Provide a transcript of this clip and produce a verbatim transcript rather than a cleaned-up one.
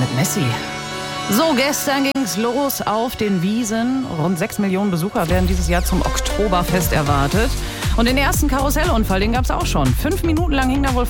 mit Messi. So, gestern ging's los auf den Wiesn. Rund sechs Millionen Besucher werden dieses Jahr zum Oktoberfest erwartet. Und den ersten Karussellunfall, den gab's auch schon. Fünf Minuten lang hing da wohl